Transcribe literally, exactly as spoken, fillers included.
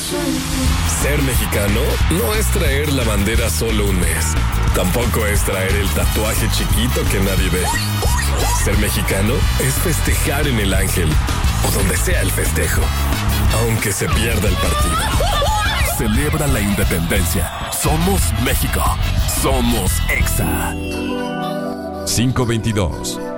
Ser mexicano no es traer la bandera solo un mes. Tampoco es traer el tatuaje chiquito que nadie ve. Ser mexicano es festejar en el Ángel o donde sea el festejo, aunque se pierda el partido. Celebra la independencia. Somos México. Somos Exa. cinco veintidós